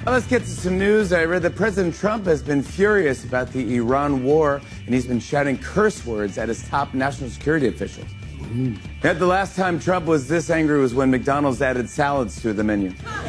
Well, let's get to some news. I read that President Trump has been furious about the Iran war, and he's been shouting curse words at his top national security officials. Yet the last time Trump was this angry was when McDonald's added salads to the menu.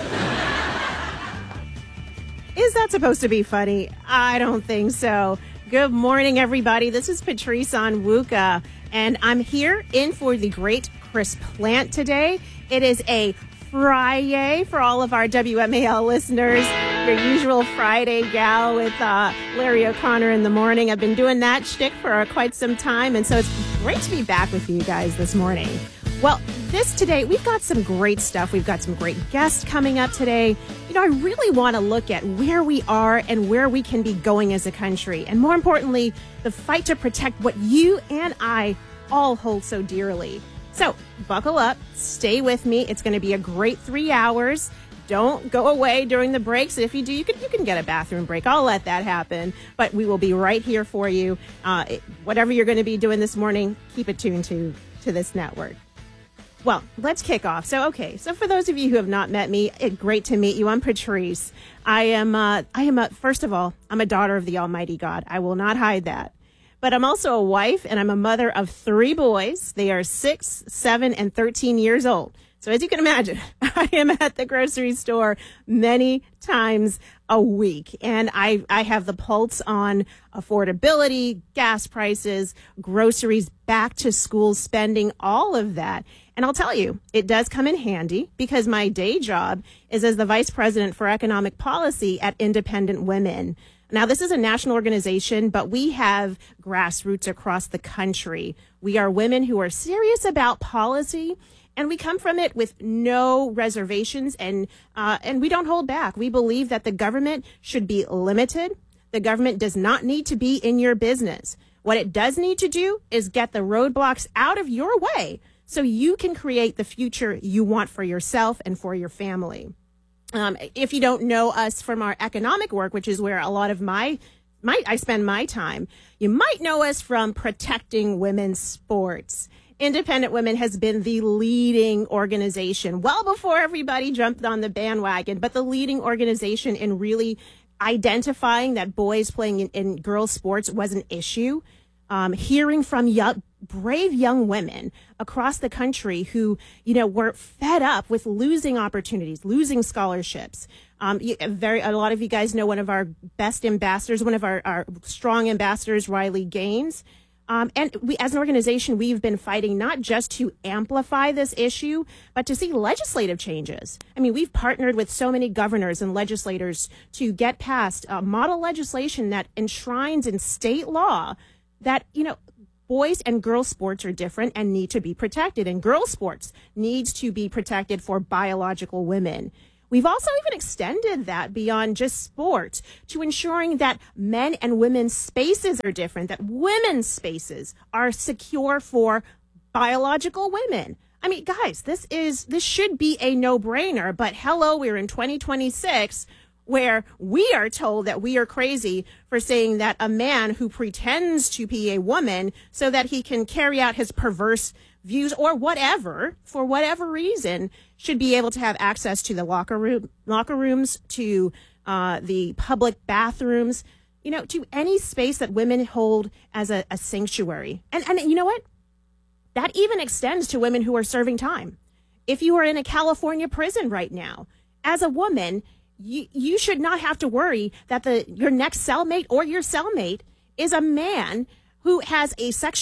Is that supposed to be funny? I don't think so. Good morning, everybody. This is Patrice Onwuka, and I'm here in for the great Chris Plant today. It is a Friday for all of our WMAL listeners. Your usual Friday gal with Larry O'Connor in the morning. I've been doing that shtick for quite some time, and so it's great to be back with you guys this morning. Well, today, we've got some great stuff. We've got some great guests coming up today. You know, I really want to look at where we are and where we can be going as a country. And more importantly, the fight to protect what you and I all hold so dearly. So buckle up, stay with me. It's going to be a great 3 hours. Don't go away during the breaks. If you do, you can get a bathroom break. I'll let that happen. But we will be right here for you. Whatever you're going to be doing this morning, keep it tuned to this network. Well, let's kick off. So for those of you who have not met me, great to meet you. I'm Patrice. First of all, I'm a daughter of the Almighty God. I will not hide that. But I'm also a wife, and I'm a mother of 3 boys. They are 6, 7, and 13 years old. So as you can imagine, I am at the grocery store many times a week. And I have the pulse on affordability, gas prices, groceries, back to school spending, all of that. And I'll tell you, it does come in handy because my day job is as the Vice President for Economic Policy at Independent Women. Now, this is a national organization, but we have grassroots across the country. We are women who are serious about policy, and we come from it with no reservations, and we don't hold back. We believe that the government should be limited. The government does not need to be in your business. What it does need to do is get the roadblocks out of your way so you can create the future you want for yourself and for your family. If you don't know us from our economic work, which is where a lot of I spend my time, you might know us from protecting women's sports. Independent Women has been the leading organization well before everybody jumped on the bandwagon, but the leading organization in really identifying that boys playing in girls' sports was an issue. Hearing from brave young women across the country who, were fed up with losing opportunities, losing scholarships. A lot of you guys know one of our best ambassadors, one of our strong ambassadors, Riley Gaines. And we, as an organization, we've been fighting not just to amplify this issue, but to see legislative changes. I mean, we've partnered with so many governors and legislators to get past model legislation that enshrines in state law that, boys and girls sports are different and need to be protected, and girls sports needs to be protected for biological women. We've also even extended that beyond just sports to ensuring that men and women's spaces are different, that women's spaces are secure for biological women. I mean, guys, this should be a no-brainer, but hello, we're in 2026 where we are told that we are crazy for saying that a man who pretends to be a woman so that he can carry out his perverse views or whatever, for whatever reason, should be able to have access to the locker rooms, to the public bathrooms, to any space that women hold as a sanctuary. And you know what? That even extends to women who are serving time. If you are in a California prison right now, as a woman, you should not have to worry that your next cellmate or your cellmate is a man who has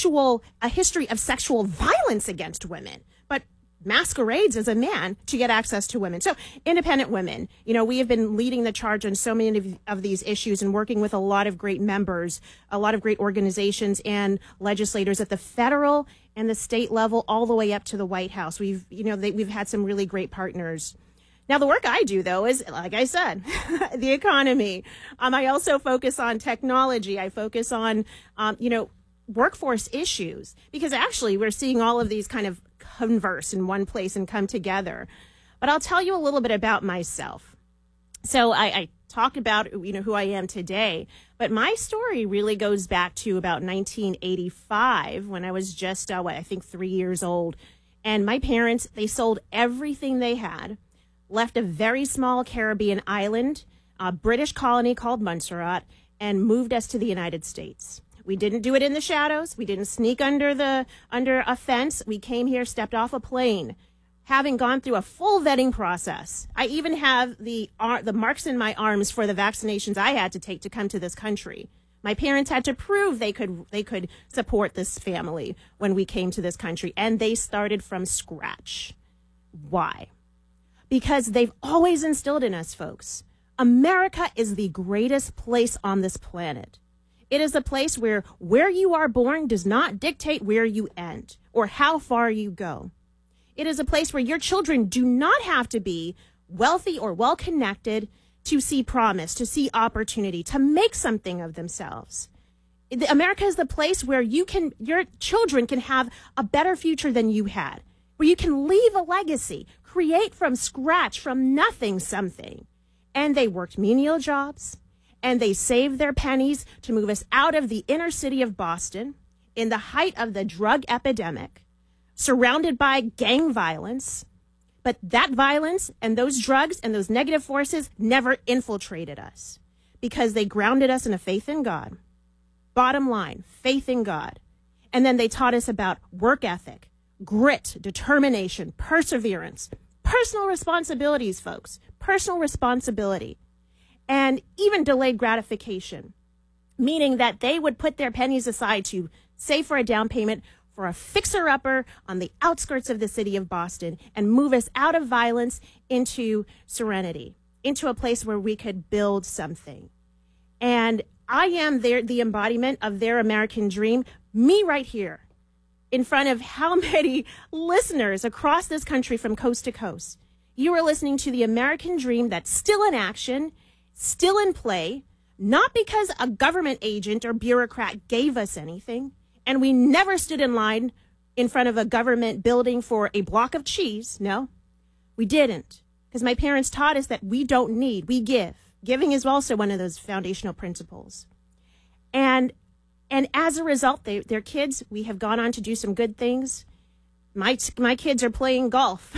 a history of sexual violence against women, but masquerades as a man to get access to women. So Independent Women, we have been leading the charge on so many of these issues and working with a lot of great members, a lot of great organizations and legislators at the federal and the state level, all the way up to the White House. We've had some really great partners. Now, the work I do, though, is, like I said, the economy. I also focus on technology. I focus on, workforce issues, because actually we're seeing all of these kind of converse in one place and come together. But I'll tell you a little bit about myself. So I talk about, who I am today, but my story really goes back to about 1985 when I was just, 3 years old. And my parents, they sold everything they had, left a very small Caribbean island a British colony called Montserrat, and moved us to the United States. We didn't do it in the shadows. We didn't sneak under a fence. We came here, stepped off a plane, having gone through a full vetting process. I even have the marks in my arms for the vaccinations I had to take to come to this country. My parents had to prove they could support this family when we came to this country, and they started from scratch. Why? Because they've always instilled in us, folks, America is the greatest place on this planet. It is a place where you are born does not dictate where you end or how far you go. It is a place where your children do not have to be wealthy or well-connected to see promise, to see opportunity, to make something of themselves. America is the place where your children can have a better future than you had, where you can leave a legacy, create from scratch, from nothing, something. And they worked menial jobs, and they saved their pennies to move us out of the inner city of Boston in the height of the drug epidemic, surrounded by gang violence. But that violence and those drugs and those negative forces never infiltrated us because they grounded us in a faith in God. Bottom line, faith in God. And then they taught us about work ethic, grit, determination, perseverance, personal responsibilities, folks, personal responsibility, and even delayed gratification, meaning that they would put their pennies aside to save for a down payment for a fixer-upper on the outskirts of the city of Boston and move us out of violence into serenity, into a place where we could build something. And I am the embodiment of their American dream, me right here, in front of how many listeners across this country from coast to coast. You are listening to the American dream that's still in action, still in play, not because a government agent or bureaucrat gave us anything, and we never stood in line in front of a government building for a block of cheese. No, we didn't, because my parents taught us that we don't need, we give. Giving is also one of those foundational principles. And as a result, their kids, we have gone on to do some good things. My kids are playing golf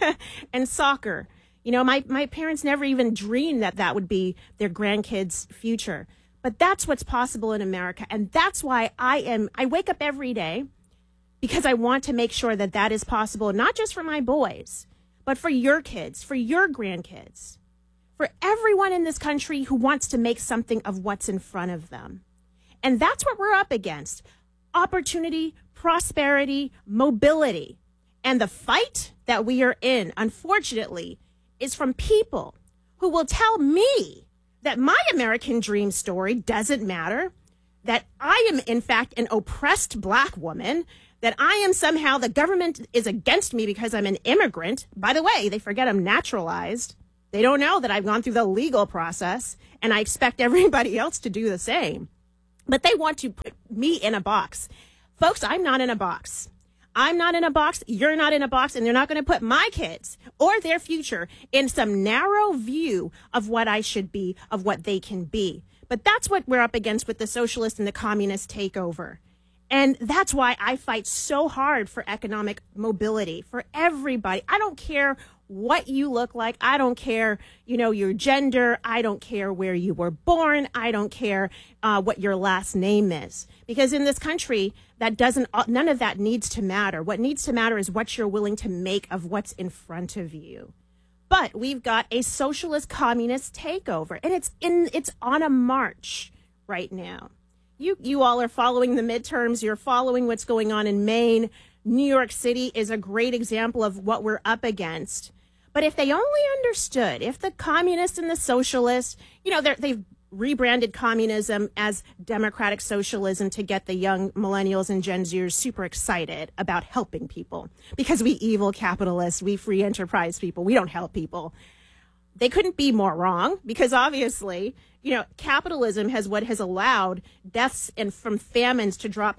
and soccer. You know, my parents never even dreamed that would be their grandkids' future. But that's what's possible in America. And that's why I wake up every day because I want to make sure that is possible, not just for my boys, but for your kids, for your grandkids, for everyone in this country who wants to make something of what's in front of them. And that's what we're up against. Opportunity, prosperity, mobility. And the fight that we are in, unfortunately, is from people who will tell me that my American dream story doesn't matter, that I am, in fact, an oppressed Black woman, that I am somehow, the government is against me because I'm an immigrant. By the way, they forget I'm naturalized. They don't know that I've gone through the legal process, and I expect everybody else to do the same. But they want to put me in a box. Folks, I'm not in a box. I'm not in a box. You're not in a box. And they're not going to put my kids or their future in some narrow view of what I should be, of what they can be. But that's what we're up against with the socialist and the communist takeover. And that's why I fight so hard for economic mobility for everybody. I don't care what you look like. I don't care, your gender. I don't care where you were born. I don't care what your last name is. Because in this country, none of that needs to matter. What needs to matter is what you're willing to make of what's in front of you. But we've got a socialist communist takeover, and it's on a march right now. You all are following the midterms. You're following what's going on in Maine. New York City is a great example of what we're up against. But if they only understood, if the communists and the socialists, they've rebranded communism as democratic socialism to get the young millennials and Gen Zers super excited about helping people. Because we evil capitalists, we free enterprise people, we don't help people. They couldn't be more wrong, because obviously, capitalism has allowed deaths from famines to drop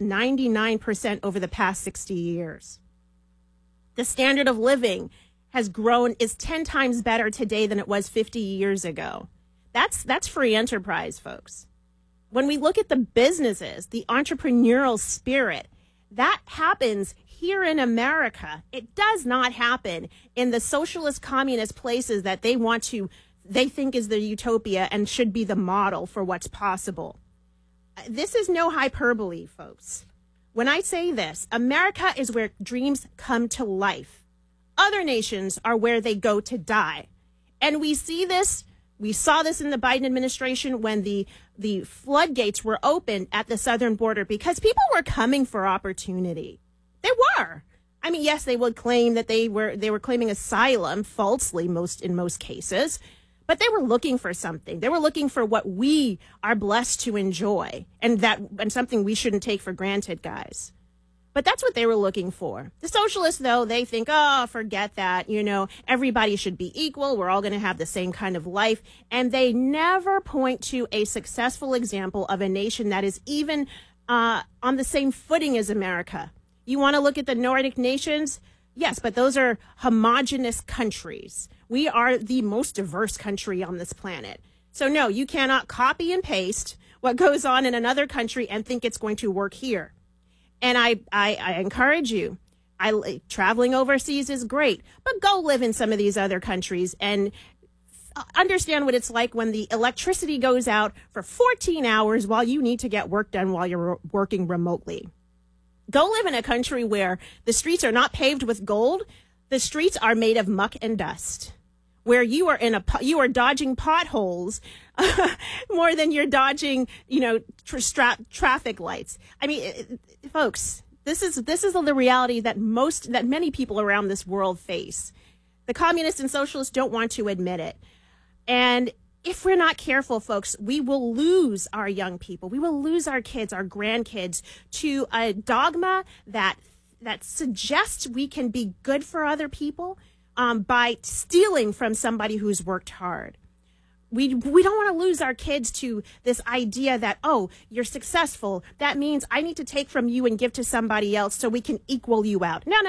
99% over the past 60 years. The standard of living has grown, is 10 times better today than it was 50 years ago. That's free enterprise, folks. When we look at the businesses, the entrepreneurial spirit, that happens here in America. It does not happen in the socialist communist places that they want to they think is the utopia and should be the model for what's possible. This is no hyperbole, folks. When I say this, America is where dreams come to life. Other nations are where they go to die. And we see this. We saw this in the Biden administration when the floodgates were opened at the southern border because people were coming for opportunity. They were. I mean, yes, they would claim that they were claiming asylum falsely in most cases, but they were looking for something. They were looking for what we are blessed to enjoy and something we shouldn't take for granted, guys. But that's what they were looking for. The socialists, though, they think, oh, forget that. Everybody should be equal. We're all going to have the same kind of life. And they never point to a successful example of a nation that is even on the same footing as America. You want to look at the Nordic nations? Yes, but those are homogenous countries. We are the most diverse country on this planet. So no, you cannot copy and paste what goes on in another country and think it's going to work here. And I encourage you, traveling overseas is great, but go live in some of these other countries and understand what it's like when the electricity goes out for 14 hours while you need to get work done while you're working remotely. Go live in a country where the streets are not paved with gold. The streets are made of muck and dust, where you are dodging potholes more than you're dodging, traffic lights. I mean, folks, this is the reality that many people around this world face. The communists and socialists don't want to admit it. And if we're not careful, folks, we will lose our young people. We will lose our kids, our grandkids to a dogma that suggests we can be good for other people by stealing from somebody who's worked hard. We don't want to lose our kids to this idea that, oh, you're successful. That means I need to take from you and give to somebody else so we can equal you out. No.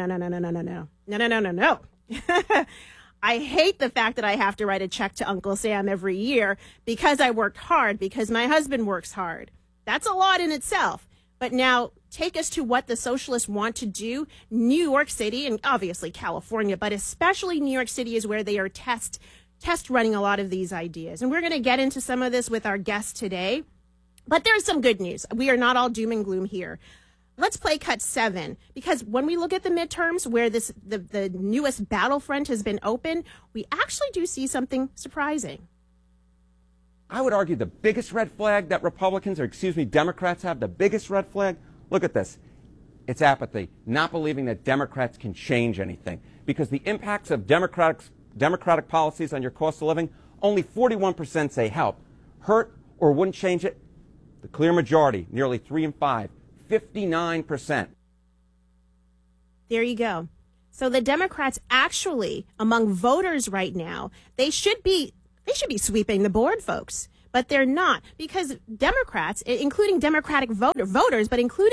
I hate the fact that I have to write a check to Uncle Sam every year because I worked hard, because my husband works hard. That's a lot in itself. But now take us to what the socialists want to do. New York City and obviously California, but especially New York City is where they are test running a lot of these ideas. And we're going to get into some of this with our guest today. But there's some good news. We are not all doom and gloom here. Let's play cut 7, because when we look at the midterms where the newest battlefront has been opened, we actually do see something surprising. I would argue the biggest red flag that Democrats have, the biggest red flag, look at this. It's apathy, not believing that Democrats can change anything. Because the impacts of Democratic policies on your cost of living, only 41% say help, hurt, or wouldn't change it. The clear majority, nearly 3 in 5. 59%. There you go. So the Democrats actually, among voters right now, they should be sweeping the board, folks. But they're not, because Democrats, including Democratic voters,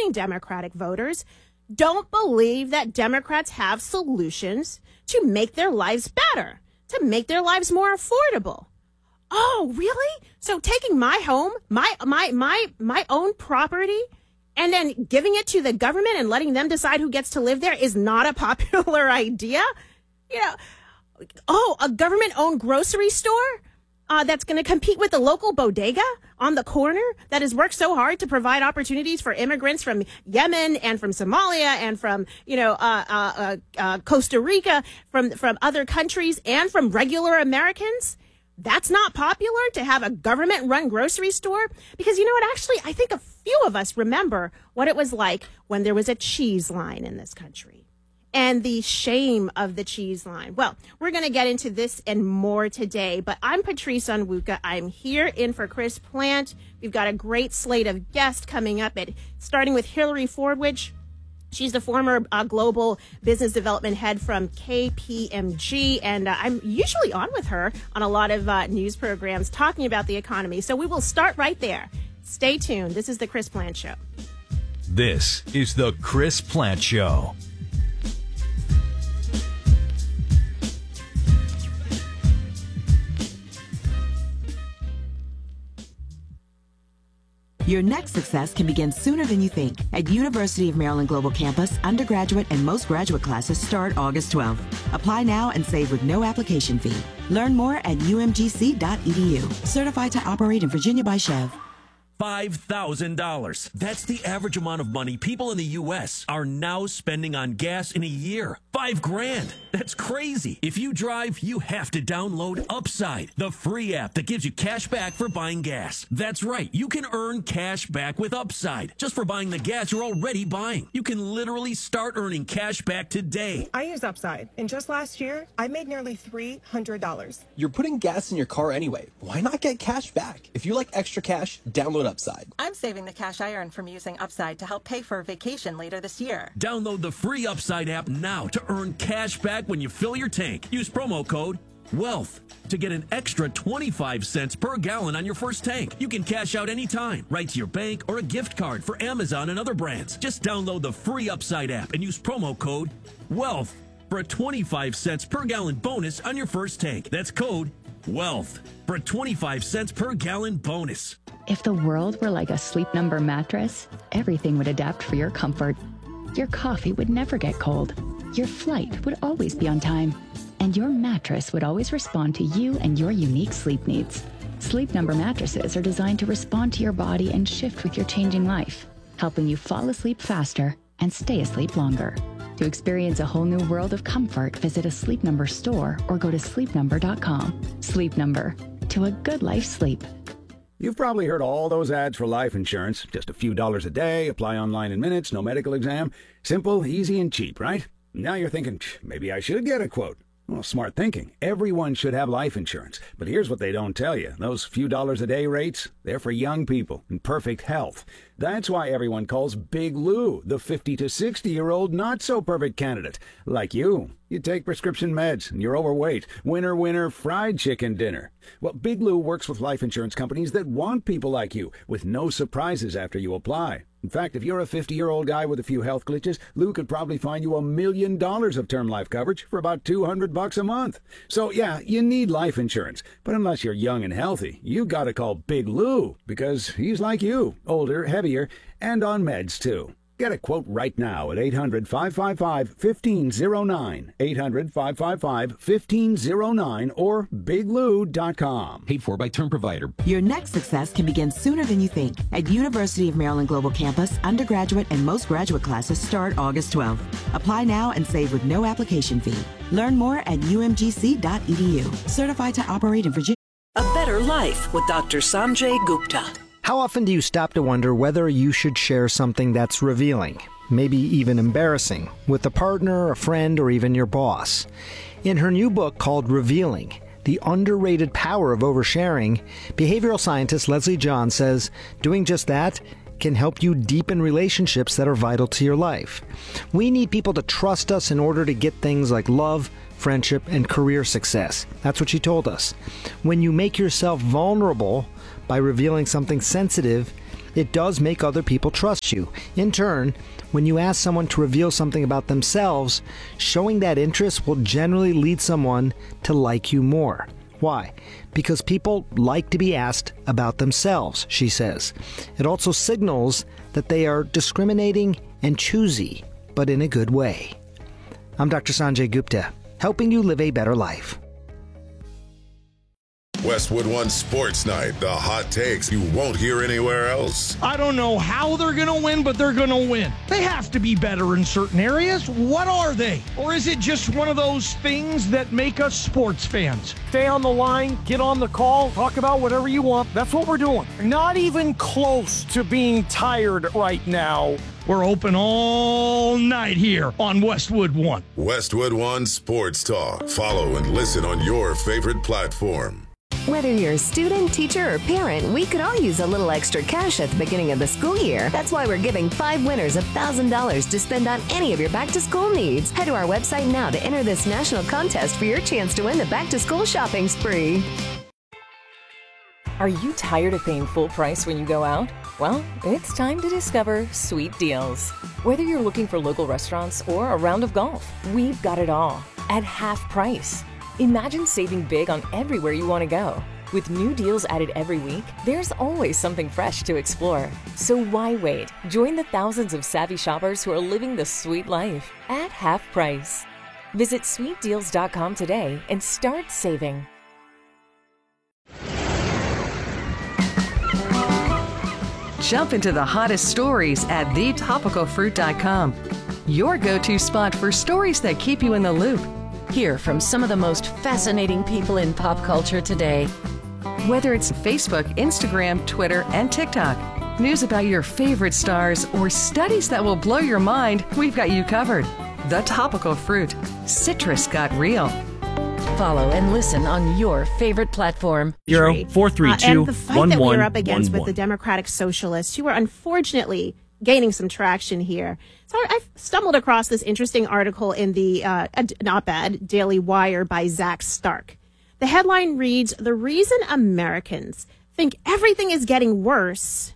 don't believe that Democrats have solutions to make their lives better, to make their lives more affordable. Oh, really? So taking my home, my own property, and then giving it to the government and letting them decide who gets to live there is not a popular idea? A government-owned grocery store that's going to compete with the local bodega on the corner that has worked so hard to provide opportunities for immigrants from Yemen and from Somalia and from, Costa Rica, from other countries and from regular Americans? That's not popular to have a government-run grocery store? Because you know what? Actually, I think a few of us remember what it was like when there was a cheese line in this country and the shame of the cheese line. Well, we're going to get into this and more today, but I'm Patrice Onwuka. I'm here in for Chris Plante. We've got a great slate of guests coming up, starting with Hillary Fordwich. She's the former global business development head from KPMG, and I'm usually on with her on a lot of news programs talking about the economy. So we will start right there. Stay tuned. This is the Chris Plante Show. This is the Chris Plante Show. Your next success can begin sooner than you think. At University of Maryland Global Campus, undergraduate and most graduate classes start August 12th. Apply now and save with no application fee. Learn more at umgc.edu. Certified to operate in Virginia by Chev. $5,000. That's the average amount of money people in the U.S. are now spending on gas in a year. $5,000. That's crazy. If you drive, you have to download Upside, the free app that gives you cash back for buying gas. That's right. You can earn cash back with Upside just for buying the gas you're already buying. You can literally start earning cash back today. I use Upside, and just last year, I made nearly $300. You're putting gas in your car anyway. Why not get cash back? If you like extra cash, download Upside. I'm saving the cash I earn from using Upside to help pay for a vacation later this year. Download the free Upside app now to earn cash back when you fill your tank. Use promo code WEALTH to get an extra 25 cents per gallon on your first tank. You can cash out anytime, right to your bank or a gift card for Amazon and other brands. Just download the free Upside app and use promo code WEALTH for a 25 cents per gallon bonus on your first tank. That's code WEALTH for a 25 cents per gallon bonus. If the world were like a Sleep Number mattress, everything would adapt for your comfort. Your coffee would never get cold. Your flight would always be on time. And your mattress would always respond to you and your unique sleep needs. Sleep Number mattresses are designed to respond to your body and shift with your changing life, helping you fall asleep faster and stay asleep longer. To experience a whole new world of comfort, visit a Sleep Number store or go to sleepnumber.com. Sleep Number. To a good life sleep. You've probably heard all those ads for life insurance. Just a few dollars a day, apply online in minutes, no medical exam. Simple, easy, and cheap, right? Now you're thinking, maybe I should get a quote. Well, smart thinking. Everyone should have life insurance. But here's what they don't tell you. Those few dollars a day rates, they're for young people in perfect health. That's why everyone calls Big Lou the 50 to 60-year-old not-so-perfect candidate. Like you. You take prescription meds and you're overweight. Winner, winner, fried chicken dinner. Well, Big Lou works with life insurance companies that want people like you, with no surprises after you apply. In fact, if you're a 50-year-old guy with a few health glitches, Lou could probably find you $1 million of term life coverage for about $200 a month. So, yeah, you need life insurance. But unless you're young and healthy, you gotta call Big Lou, because he's like you, older, heavier, and on meds, too. Get a quote right now at 800-555-1509, 800-555-1509, or biglou.com. Paid for by term provider. Your next success can begin sooner than you think. At University of Maryland Global Campus, undergraduate and most graduate classes start August 12th. Apply now and save with no application fee. Learn more at umgc.edu. Certified to operate in Virginia. A Better Life with Dr. Sanjay Gupta. How often do you stop to wonder whether you should share something that's revealing, maybe even embarrassing, with a partner, a friend, or even your boss? In her new book called Revealing, The Underrated Power of Oversharing, behavioral scientist Leslie John says doing just that can help you deepen relationships that are vital to your life. We need people to trust us in order to get things like love, friendship, and career success. That's what she told us. When you make yourself vulnerable by revealing something sensitive, it does make other people trust you. In turn, when you ask someone to reveal something about themselves, showing that interest will generally lead someone to like you more. Why? Because people like to be asked about themselves, she says. It also signals that they are discriminating and choosy, but in a good way. I'm Dr. Sanjay Gupta, helping you live a better life. Westwood One Sports Night, the hot takes you won't hear anywhere else. I don't know how they're going to win, but they're going to win. They have to be better in certain areas. What are they? Or is it just one of those things that make us sports fans? Stay on the line, get on the call, talk about whatever you want. That's what we're doing. Not even close to being tired right now. We're open all night here on Westwood One. Westwood One Sports Talk. Follow and listen on your favorite platform. Whether you're a student, teacher, or parent, we could all use a little extra cash at the beginning of the school year. That's why we're giving 5 winners $1,000 to spend on any of your back-to-school needs. Head to our website now to enter this national contest for your chance to win the back-to-school shopping spree. Are you tired of paying full price when you go out? Well, it's time to discover Sweet Deals. Whether you're looking for local restaurants or a round of golf, we've got it all at half price. Imagine saving big on everywhere you want to go. With new deals added every week, there's always something fresh to explore. So why wait? Join the thousands of savvy shoppers who are living the sweet life at half price. Visit sweetdeals.com today and start saving. Jump into the hottest stories at thetopicalfruit.com. Your go-to spot for stories that keep you in the loop. Hear from some of the most fascinating people in pop culture today. Whether it's Facebook, Instagram, Twitter, and TikTok, news about your favorite stars, or studies that will blow your mind, we've got you covered. The Topical Fruit. Citrus got real. Follow and listen on your favorite platform. 432 and the fight that we're up against with the Democratic Socialists, who are unfortunately gaining some traction here. So I've stumbled across this interesting article in the op-ed Daily Wire by Zach Stark. The headline reads, "The reason Americans think everything is getting worse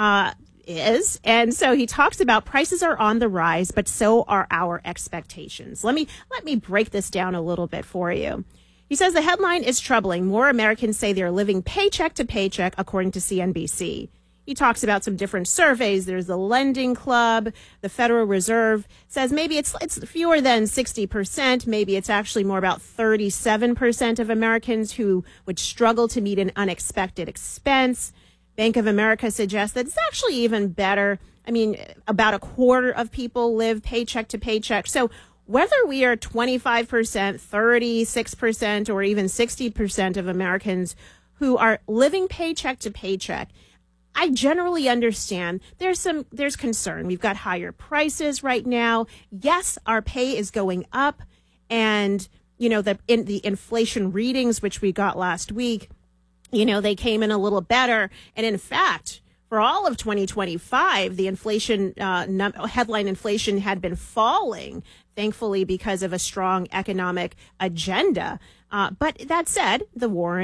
is," and so he talks about prices are on the rise, but so are our expectations. Let me break this down a little bit for you. He says the headline is troubling. More Americans say they're living paycheck to paycheck, according to CNBC. He talks about some different surveys. There's the Lending Club. The Federal Reserve says maybe it's fewer than 60%. Maybe it's actually more about 37% of Americans who would struggle to meet an unexpected expense. Bank of America suggests that it's actually even better. I mean, about a quarter of people live paycheck to paycheck. So whether we are 25%, 36%, or even 60% of Americans who are living paycheck to paycheck, I generally understand there's concern. We've got higher prices right now. Yes, our pay is going up, and the inflation readings which we got last week, they came in a little better. And in fact, for all of 2025, the inflation headline inflation had been falling, thankfully, because of a strong economic agenda. But that said, the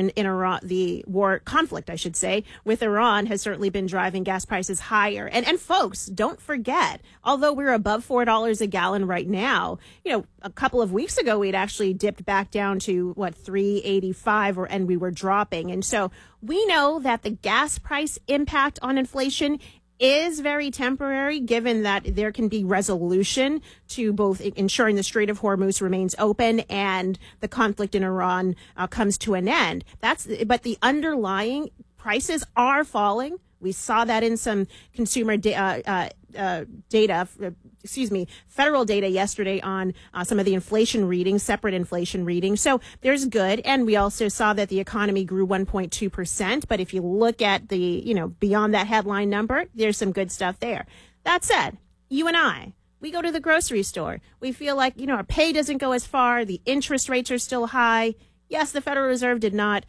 conflict, I should say, with Iran has certainly been driving gas prices higher. And folks, don't forget, although we're above $4 a gallon right now, a couple of weeks ago, we'd actually dipped back down to $3.85, and we were dropping. And so we know that the gas price impact on inflation is very temporary, given that there can be resolution to both ensuring the Strait of Hormuz remains open and the conflict in Iran comes to an end. But the underlying prices are falling. We saw that in some consumer federal data yesterday on some of the inflation readings, separate inflation readings. So there's good. And we also saw that the economy grew 1.2%. But if you look at beyond that headline number, there's some good stuff there. That said, you and I, we go to the grocery store. We feel like, our pay doesn't go as far. The interest rates are still high. Yes, the Federal Reserve did not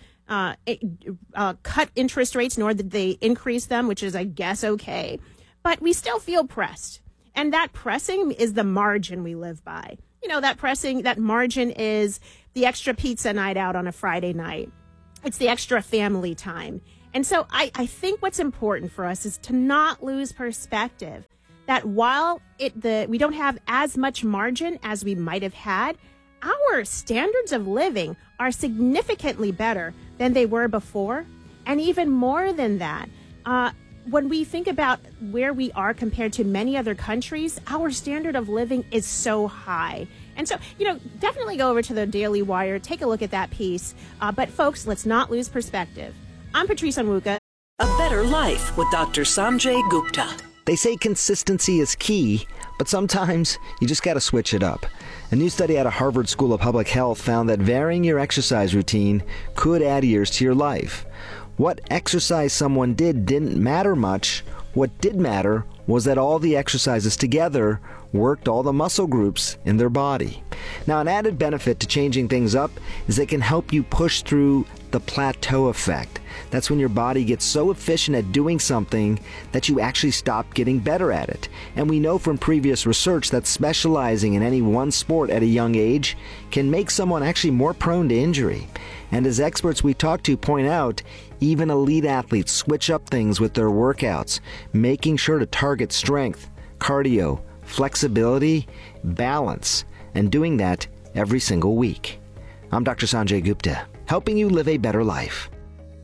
cut interest rates, nor did they increase them, which is, I guess, okay. But we still feel pressed. And that pressing is the margin we live by. That margin is the extra pizza night out on a Friday night. It's the extra family time. And so I think what's important for us is to not lose perspective that while we don't have as much margin as we might have had, our standards of living are significantly better than they were before. And even more than that, when we think about where we are compared to many other countries, our standard of living is so high. And so, definitely go over to the Daily Wire, take a look at that piece. But folks, let's not lose perspective. I'm Patrice Onwuka. A Better Life with Dr. Sanjay Gupta. They say consistency is key, but sometimes you just got to switch it up. A new study out of Harvard School of Public Health found that varying your exercise routine could add years to your life. What exercise someone didn't matter much. What did matter was that all the exercises together worked all the muscle groups in their body. Now, an added benefit to changing things up is they can help you push through the plateau effect. That's when your body gets so efficient at doing something that you actually stop getting better at it. And we know from previous research that specializing in any one sport at a young age can make someone actually more prone to injury. And as experts we talk to point out, even elite athletes switch up things with their workouts, making sure to target strength, cardio, flexibility, balance, and doing that every single week. I'm Dr. Sanjay Gupta, helping you live a better life.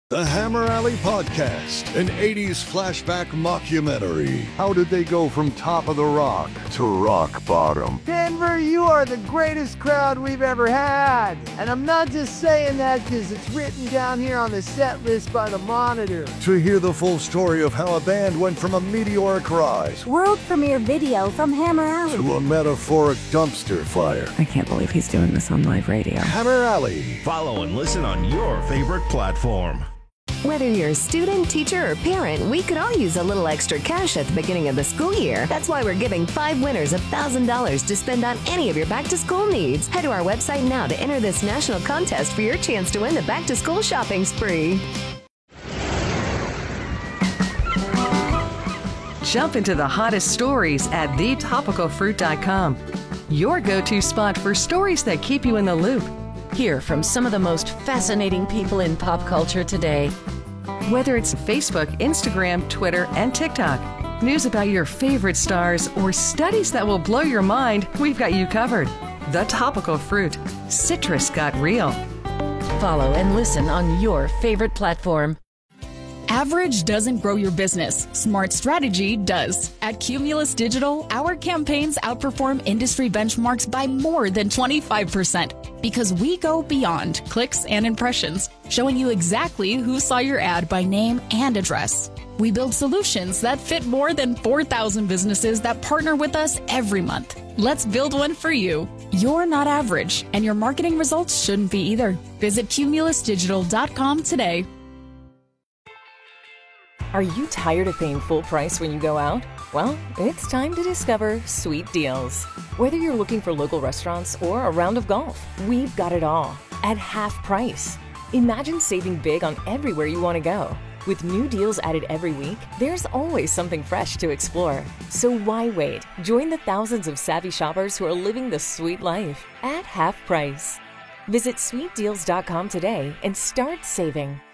The Hammer Alley Podcast, an 80s flashback mockumentary. How did they go from top of the rock to rock bottom? Denver, you are the greatest crowd we've ever had. And I'm not just saying that because it's written down here on the set list by the Monitor. To hear the full story of how a band went from a meteoric rise world premiere video from Hammer Alley to a metaphoric dumpster fire. I can't believe he's doing this on live radio. Hammer Alley. Follow and listen on your favorite platform. Whether you're a student, teacher, or parent, we could all use a little extra cash at the beginning of the school year. That's why we're giving 5 winners $1,000 to spend on any of your back-to-school needs. Head to our website now to enter this national contest for your chance to win the back-to-school shopping spree. Jump into the hottest stories at thetopicalfruit.com. Your go-to spot for stories that keep you in the loop. Hear from some of the most fascinating people in pop culture today. Whether it's Facebook, Instagram, Twitter, and TikTok, news about your favorite stars, or studies that will blow your mind, we've got you covered. The Topical Fruit. Citrus got real. Follow and listen on your favorite platform. Average doesn't grow your business. Smart strategy does. At Cumulus Digital, our campaigns outperform industry benchmarks by more than 25% because we go beyond clicks and impressions, showing you exactly who saw your ad by name and address. We build solutions that fit more than 4,000 businesses that partner with us every month. Let's build one for you. You're not average, and your marketing results shouldn't be either. Visit cumulusdigital.com today. Are you tired of paying full price when you go out? Well, it's time to discover Sweet Deals. Whether you're looking for local restaurants or a round of golf, we've got it all at half price. Imagine saving big on everywhere you want to go. With new deals added every week, there's always something fresh to explore. So why wait? Join the thousands of savvy shoppers who are living the sweet life at half price. Visit sweetdeals.com today and start saving.